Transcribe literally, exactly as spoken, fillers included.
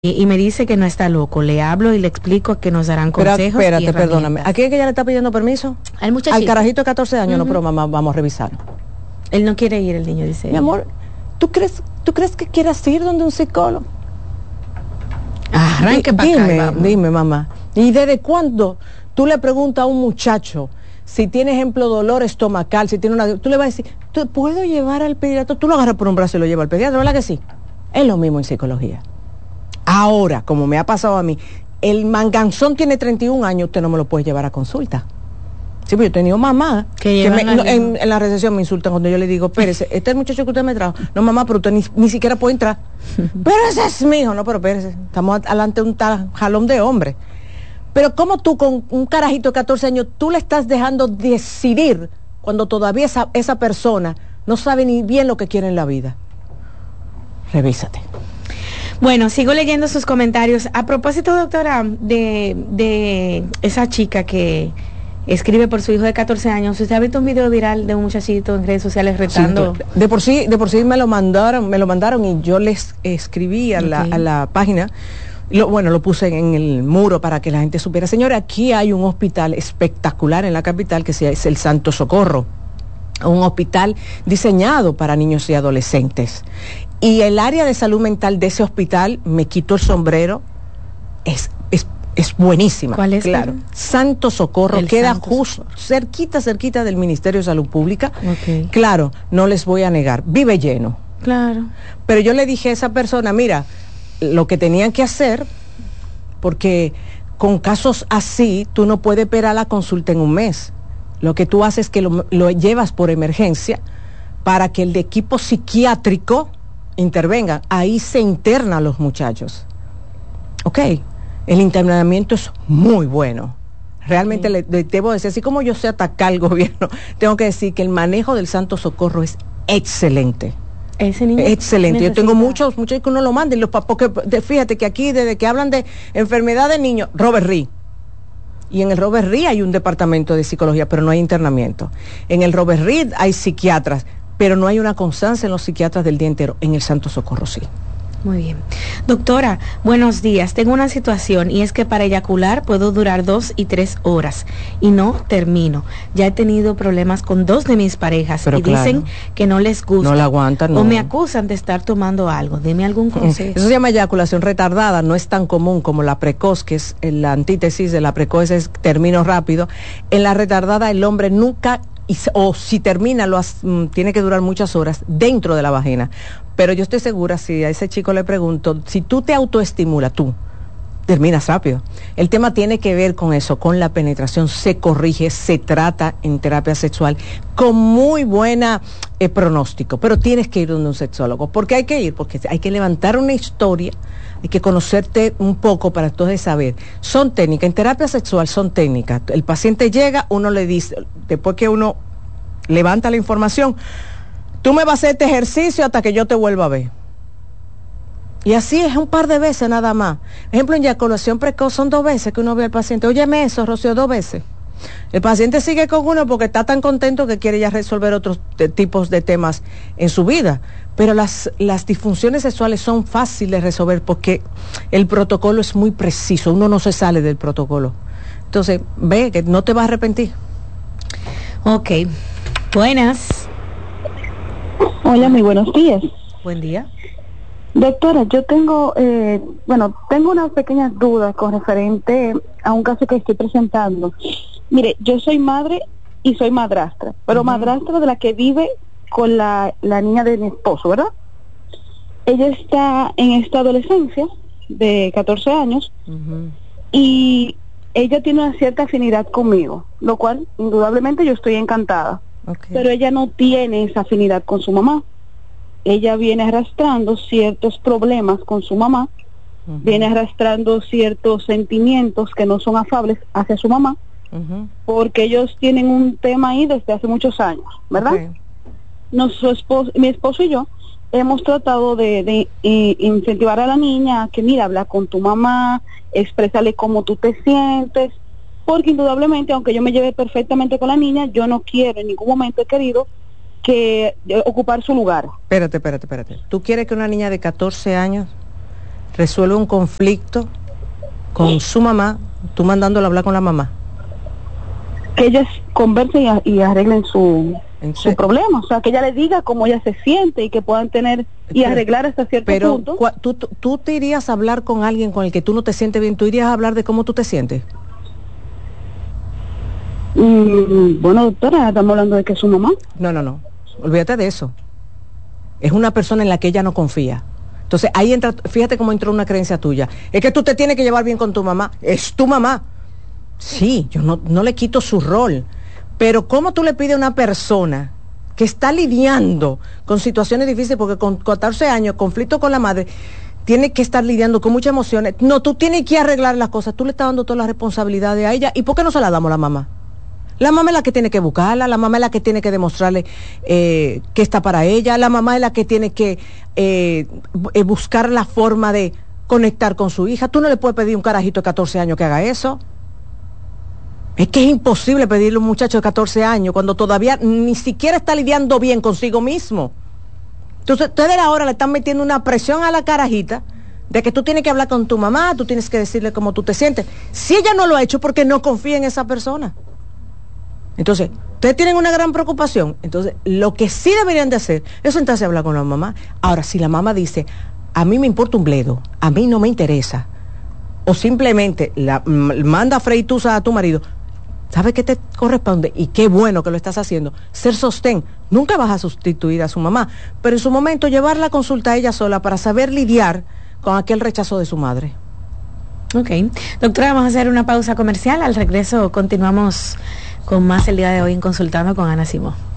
y, y me dice que no está loco. Le hablo y le explico que nos darán consejos. Pero espérate, perdóname. ¿A quién es que ella le está pidiendo permiso? Al muchachito. Al carajito de catorce años, uh-huh. No, pero mamá, vamos a revisar. Él no quiere ir, el niño dice. Mi amor, ¿tú crees, tú crees que quieras ir donde un psicólogo? Arranque para dime, acá, dime, mamá. ¿Y desde cuándo tú le preguntas a un muchacho si tiene, ejemplo, dolor estomacal, si tiene una... Tú le vas a decir, ¿tú puedo llevar al pediatra? Tú lo agarras por un brazo y lo llevas al pediatra, ¿verdad que sí? Es lo mismo en psicología. Ahora, como me ha pasado a mí, el manganzón tiene treinta y un años, usted no me lo puede llevar a consulta. Sí, pero yo he tenido mamá que, que me, no, en, en la recepción me insultan cuando yo le digo, espérese, este es el muchacho que usted me trajo. No, mamá, pero usted ni, ni siquiera puede entrar. Pero ese es mi hijo. No, pero espérese, estamos delante de un tal jalón de hombre. Pero ¿cómo tú con un carajito de catorce años, tú le estás dejando decidir cuando todavía esa, esa persona no sabe ni bien lo que quiere en la vida? Revísate. Bueno, sigo leyendo sus comentarios. A propósito, doctora, de, de esa chica que escribe por su hijo de catorce años, ¿usted ha visto un video viral de un muchachito en redes sociales retando? Sí, de por sí, de por sí me lo mandaron, me lo mandaron y yo les escribí a, okay. la, a la página. Lo, bueno, lo puse en el muro para que la gente supiera. Señora, aquí hay un hospital espectacular en la capital que es el Santo Socorro, un hospital diseñado para niños y adolescentes. Y el área de salud mental de ese hospital, me quito el sombrero, es, es, es buenísima. ¿Cuál es? Claro. El? Santo Socorro, el queda Santo justo, Socorro. cerquita, cerquita del Ministerio de Salud Pública. Okay. Claro, no les voy a negar, vive lleno. Claro. Pero yo le dije a esa persona, mira, lo que tenían que hacer, porque con casos así, tú no puedes esperar la consulta en un mes. Lo que tú haces es que lo, lo llevas por emergencia para que el de equipo psiquiátrico intervenga. Ahí se internan los muchachos. Ok, el internamiento es muy bueno. Realmente sí. le, le debo decir, así como yo sé atacar al gobierno, tengo que decir que el manejo del Santo Socorro es excelente. Ese niño excelente. necesita. Yo tengo muchos, muchos que uno lo manda y los papás, porque fíjate que aquí desde que hablan de enfermedad de niños, Robert Reed. Y en el Robert Reed hay un departamento de psicología, pero no hay internamiento. En el Robert Reed hay psiquiatras, pero no hay una constancia en los psiquiatras del día entero. En el Santo Socorro sí. Muy bien. Doctora, buenos días. Tengo una situación y es que para eyacular puedo durar dos y tres horas y no termino. Ya he tenido problemas con dos de mis parejas Pero y claro, dicen que no les gusta. No la aguantan, no. O me acusan de estar tomando algo. Deme algún consejo. Eso se llama eyaculación retardada. No es tan común como la precoz, que es la antítesis de la precoz, es término rápido. En la retardada el hombre nunca... Y, o si termina, lo has, mm, tiene que durar muchas horas dentro de la vagina. Pero yo estoy segura, si a ese chico le pregunto, si tú te autoestimulas, tú terminas rápido. El tema tiene que ver con eso, con la penetración. Se corrige, se trata en terapia sexual con muy buena eh, pronóstico, pero tienes que ir donde un sexólogo. ¿Por qué hay que ir? Porque hay que levantar una historia, hay que conocerte un poco para entonces saber. Son técnicas, en terapia sexual son técnicas. El paciente llega, uno le dice, después que uno levanta la información, tú me vas a hacer este ejercicio hasta que yo te vuelva a ver. Y así es un par de veces nada más. Ejemplo, en eyaculación precoz son dos veces que uno ve al paciente. Óyeme eso, Rocío, dos veces. El paciente sigue con uno porque está tan contento que quiere ya resolver otros te- tipos de temas en su vida. Pero las, las disfunciones sexuales son fáciles de resolver porque el protocolo es muy preciso. Uno no se sale del protocolo. Entonces, ve que no te vas a arrepentir. Ok. Buenas. Hola, muy buenos días. Buen día. Doctora, yo tengo, eh, bueno, tengo unas pequeñas dudas con referente a un caso que estoy presentando. Mire, yo soy madre y soy madrastra, pero uh-huh. madrastra de la que vive con la, la niña de mi esposo, ¿verdad? Ella está en esta adolescencia de catorce años uh-huh. y ella tiene una cierta afinidad conmigo, lo cual indudablemente yo estoy encantada, okay. pero ella no tiene esa afinidad con su mamá. Ella viene arrastrando ciertos problemas con su mamá, uh-huh. viene arrastrando ciertos sentimientos que no son afables hacia su mamá, uh-huh. porque ellos tienen un tema ahí desde hace muchos años, ¿verdad? Okay. Nuestro esposo, mi esposo y yo hemos tratado de, de, de incentivar a la niña a que mira, habla con tu mamá, exprésale cómo tú te sientes, porque indudablemente, aunque yo me lleve perfectamente con la niña, yo no quiero, en ningún momento he querido que eh, ocupar su lugar. Espérate, espérate, espérate. ¿Tú quieres que una niña de catorce años resuelve un conflicto con su mamá, tú mandándolo a hablar con la mamá. Que ellas conversen y, y arreglen su, su problema, o sea, que ella le diga cómo ella se siente y que puedan tener y arreglar hasta cierto pero, punto. Pero ¿tú, tú, tú te irías a hablar con alguien con el que tú no te sientes bien, tú irías a hablar de cómo tú te sientes. Mm, bueno, doctora, estamos hablando de que es su mamá. No, no, no, olvídate de eso. Es una persona en la que ella no confía. Entonces ahí entra, fíjate cómo entró una creencia tuya. Es que tú te tienes que llevar bien con tu mamá. Es tu mamá. Sí, yo no, no le quito su rol. Pero ¿cómo tú le pides a una persona que está lidiando con situaciones difíciles, porque con catorce años, conflicto con la madre, tiene que estar lidiando con muchas emociones? No, tú tienes que arreglar las cosas. Tú le estás dando todas las responsabilidades a ella. ¿Y por qué no se las damos a la mamá? La mamá es la que tiene que buscarla, la mamá es la que tiene que demostrarle eh, que está para ella, la mamá es la que tiene que eh, buscar la forma de conectar con su hija. Tú no le puedes pedir a un carajito de catorce años que haga eso. Es que es imposible pedirle a un muchacho de catorce años cuando todavía ni siquiera está lidiando bien consigo mismo. Entonces, ustedes ahora le están metiendo una presión a la carajita de que tú tienes que hablar con tu mamá, tú tienes que decirle cómo tú te sientes. Si ella no lo ha hecho, porque no confía en esa persona. Entonces, ustedes tienen una gran preocupación. Entonces, lo que sí deberían de hacer es sentarse a hablar con la mamá. Ahora, si la mamá dice, a mí me importa un bledo, a mí no me interesa, o simplemente la, manda a freír tusa a tu marido, ¿sabes qué te corresponde? Y qué bueno que lo estás haciendo. Ser sostén. Nunca vas a sustituir a su mamá, pero en su momento llevar la consulta a ella sola para saber lidiar con aquel rechazo de su madre. Ok. Doctora, vamos a hacer una pausa comercial. Al regreso continuamos con más el día de hoy en Consultando con Ana Simó.